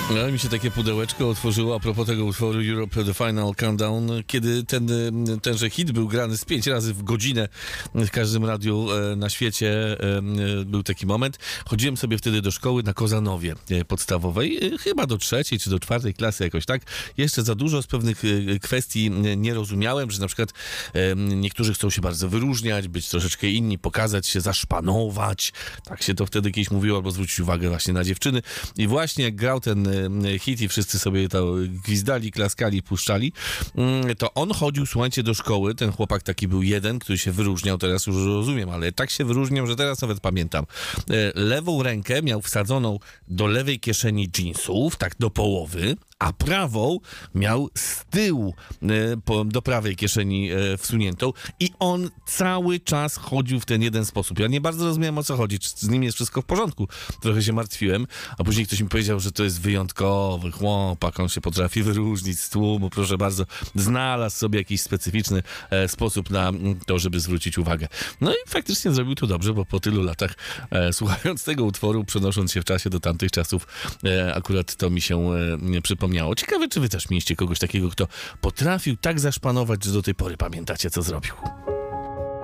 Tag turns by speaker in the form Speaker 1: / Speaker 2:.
Speaker 1: No, mi się takie pudełeczko otworzyło a propos tego utworu Europe The Final Countdown, kiedy tenże hit był grany z 5 razy w godzinę w każdym radiu na świecie. Był taki moment. Chodziłem sobie wtedy do szkoły na Kozanowie podstawowej, chyba do 3. czy do 4. klasy jakoś tak. Jeszcze za dużo z pewnych kwestii nie rozumiałem, że na przykład niektórzy chcą się bardzo wyróżniać, być troszeczkę inni, pokazać się, zaszpanować. Tak się to wtedy kiedyś mówiło, albo zwrócić uwagę właśnie na dziewczyny. I właśnie jak grał ten hit i wszyscy sobie to gwizdali, klaskali, puszczali, to on chodził, słuchajcie, do szkoły. Ten chłopak taki był jeden, który się wyróżniał, teraz już rozumiem, ale tak się wyróżniał, że teraz nawet pamiętam. Lewą rękę miał wsadzoną do lewej kieszeni dżinsów, tak do połowy, a prawą miał z tyłu do prawej kieszeni wsuniętą i on cały czas chodził w ten jeden sposób. Ja nie bardzo rozumiałem, o co chodzi, czy z nim jest wszystko w porządku. Trochę się martwiłem, a później ktoś mi powiedział, że to jest wyjątkowy chłopak, on się potrafi wyróżnić z tłumu, proszę bardzo. Znalazł sobie jakiś specyficzny sposób na to, żeby zwrócić uwagę. No i faktycznie zrobił to dobrze, bo po tylu latach słuchając tego utworu, przenosząc się w czasie do tamtych czasów, akurat to mi się przypomniało. Ciekawe, czy wy też mieliście kogoś takiego, kto potrafił tak zaszpanować, że do tej pory pamiętacie, co zrobił.